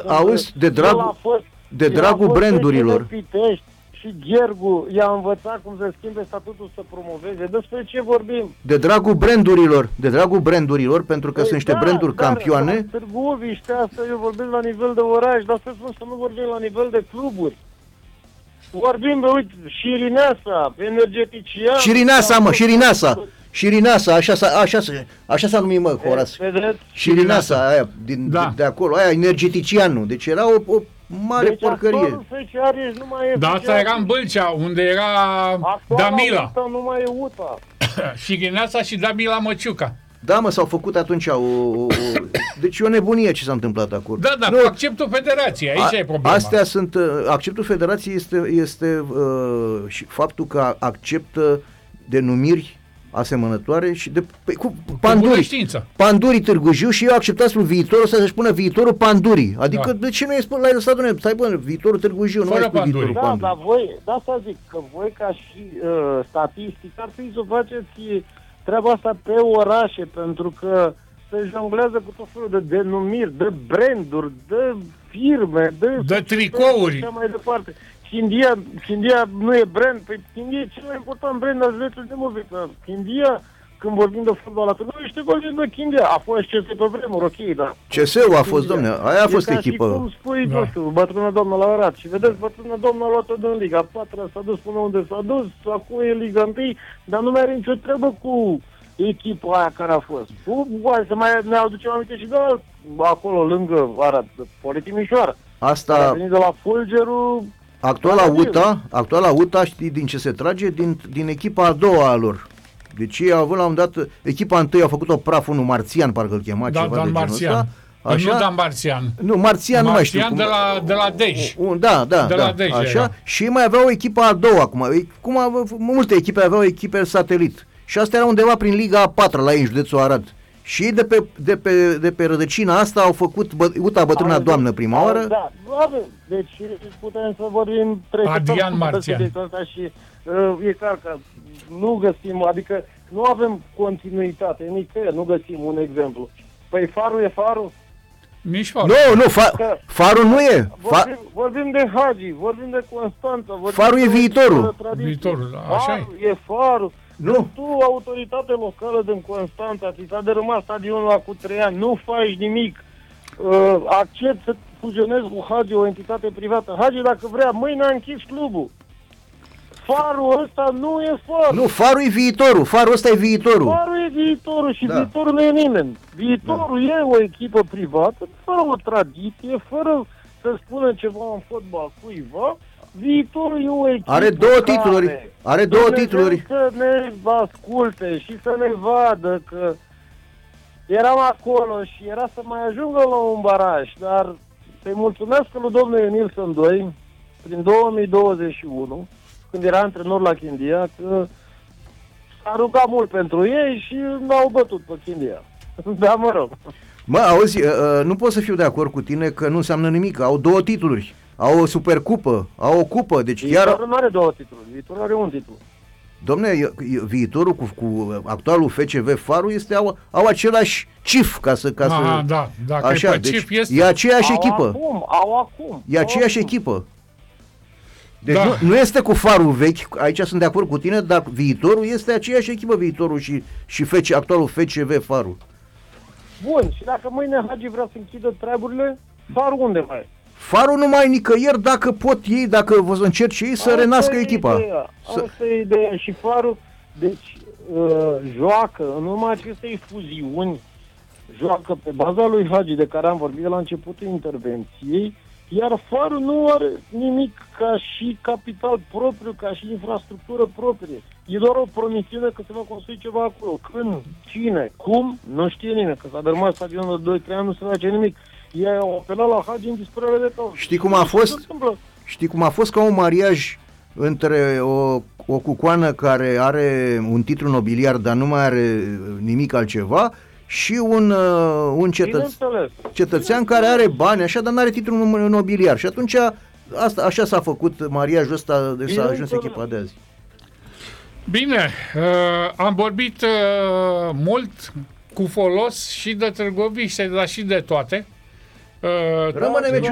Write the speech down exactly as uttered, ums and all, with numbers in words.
auzi, de dragul, de dragul brandurilor. Și Ghergu i-a învățat cum să schimbe statutul să promoveze. Despre ce vorbim? De dragul brandurilor, de dragul brandurilor, pentru că păi sunt niște da, branduri dar, campioane. Dar Târgu Oviște, asta eu vorbim la nivel de oraș, dar să spun să nu vorbim la nivel de cluburi. Vorbim de, uite, Șirineasa, Energetician. Șirineasa, mă, Șirineasa. Șirineasa, așa s-a, așa, așa s-a numit, mă, Horace. Șirineasa, aia, din, da. de, de acolo, aia, Energeticianul. Deci era o, o mare deci porcărie. Nu mai e da, asta era în Bâlcea, unde era actuala Damila. Asta nu mai e U T A. Șirineasa și Damila Măciuca. Da, mă, s-au făcut atunci o, o, o... Deci e o nebunie ce s-a întâmplat acolo. Da, da, nu, acceptul federației, aici a, e problema. Astea sunt, acceptul federației este, este uh, și faptul că acceptă denumiri asemănătoare și de cu Pandurii. Pandurii Târgu Jiu și eu acceptați pentru viitorul să-și spună viitorul Pandurii. Adică da. De ce nu ai spus, l-ai lăsat, doamne, stai bă, viitorul Târgu Jiu, nu ai spus viitorul da, Pandurii. Da, dar voi, da să zic, că voi ca și uh, statistic ar trebui să faceți treaba asta pe orașe, pentru că se jonglează cu tot felul de denumiri, de branduri, de firme, de, de tricouri. Și mai departe. Chindia, Chindia nu e brand, păi Chindia e cel mai important brand al județului de muzică. Chindia, când vorbim de fotbal atunci, nu știu vorbim de Chindia, a fost C S pe vremuri, ok, dar... C S-ul a fost, domne, aia a fost e echipă. Și cum spui, da. Nu știu, bătrână doamnă la Arad. Și vedeți, bătrână doamnă a luat-o din Liga patru, s-a dus până unde s-a dus, acum e Liga unu, dar nu mai are nicio treabă cu echipa aia care a fost. Hai să mai ne aducem aminte și de alt, acolo, lângă Arad, Politimișoara. Asta... A venit de la Fulgerul... Actuala U T A, actuala U T A, știi din ce se trage? Din, din echipa a doua a lor. Deci ei au avut la un dat, echipa întâi a făcut-o praf unul Marțian, parcă îl chema, da, ceva Dan de Marțian. genul ăsta. Așa? Nu Dan Marțian. Nu, Marțian, nu mai știu. Marțian de la, de la Dej. Un, da, da, de da, la Dej așa. era. Și mai aveau echipa a doua acum. Cum a, multe echipe aveau echipe satelit. Și asta era undeva prin Liga a patra la ei, în județul Arad. Și ei de pe, de pe, de pe rădăcina asta au făcut bă, U T A bătrâna doamnă prima oară. Da, avem. Deci putem să vorbim trei Adrian Marțian. Și uh, e clar că nu găsim, adică nu avem continuitate, nicăieri, nu găsim un exemplu. Păi Farul e Farul? Nici Farul. Nu, nu, fa- Farul nu e. Vorbim, Fa- vorbim de Hagi, vorbim de Constanța. Farul e viitorul. Viitorul, așa Farul e Farul. Nu. Tu, autoritate locală din Constanța, ți s-a dărâmat stadionul ăla cu trei ani, nu faci nimic. Uh, accept să fuzionezi cu Hagi, o entitate privată. Hagi, dacă vrea, mâine a închis clubul. Farul ăsta nu e Farul. Nu, Farul e viitorul. Farul ăsta e viitorul. Farul e viitorul și da. Viitorul nu e nimeni. Viitorul da. E o echipă privată, fără o tradiție, fără să spună ceva în fotbal cuiva. Viitorul e o echipă are două titluri. Care are două titluri. Să ne asculte și să ne vadă că eram acolo și era să mai ajungă la un baraj, dar să-i mulțumesc lui domnul Nilsson doi, prin două mii douăzeci și unu, când era antrenor la Chindia, că s-a rugat mult pentru ei și n-au bătut pe Chindia. Da, mă rog. Mă, auzi, uh, nu pot să fiu de acord cu tine că nu înseamnă nimic. Au două titluri. Au o supercupă, au o cupă, deci Viitorul chiar... nu are două titluri, viitorul are un titlu. Dom'le, viitorul cu, cu actualul F C V Farul este, au, au același cif, ca să... Ca Aha, să da, dacă așa, e deci cif este... e aceeași au echipă. Acum, au acum. E aceeași acum. echipă. Deci da. nu, nu este cu Farul vechi, aici sunt de acord cu tine, dar viitorul este aceeași echipă, viitorul și, și F C, actualul F C V Farul. Bun, și dacă mâine Hagi vrea să închidă treburile, Farul unde mai e? Farul nu mai nicăieri dacă pot ei, dacă vă încerci ei să asta renască e echipa. Ideea. Să... Asta e ideea. Și Farul, deci, uh, joacă, în urma acestei fuziuni, joacă pe baza lui Hagi, de care am vorbit la începutul intervenției, iar Farul nu are nimic ca și capital propriu, ca și infrastructură proprie. E doar o promisiune că se va construi ceva acolo. Când, cine, cum, nu știe nimeni. Că s-a dărâmat stadionul de doi trei ani, nu se face nimic. Ei au apelat la Hagi în disperare de cauză. Știi cum a fost? Știi cum a fost ca un mariaj între o, o cucoană care are un titlu nobiliar, dar nu mai are nimic altceva, și un, uh, un cetăț- cetățean care are bani, așa, dar nu are titlu nobiliar. Și atunci asta, așa s-a făcut mariajul ăsta, de s-a ajuns echipa de azi. Bine, uh, am vorbit uh, mult cu folos și de Târgoviște, dar și de toate. Uh, Rămâne